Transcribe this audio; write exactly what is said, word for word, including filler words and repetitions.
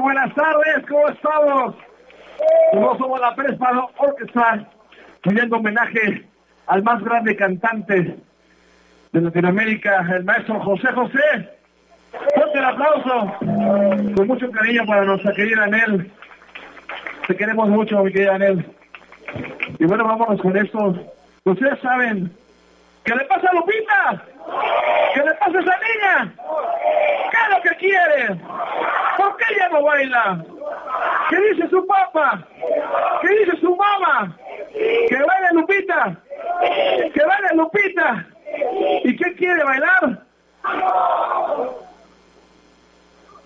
buenas tardes, ¿cómo estamos? Nosotros somos la Prespa Orquestra, pidiendo homenaje al más grande cantante de Latinoamérica, el maestro José José. Fuerte el aplauso, con mucho cariño para nuestra querida Anel. Te queremos mucho, mi querida Anel. Y bueno, vámonos con esto. Ustedes saben, ¿qué le pasa a Lupita? ¿Qué le pasa a esa niña? ¿Qué es lo que quiere? ¿Por qué ella no baila? ¿Qué dice su papá? ¿Qué dice su mamá? Que baile Lupita, que baile Lupita. ¿Y qué quiere bailar?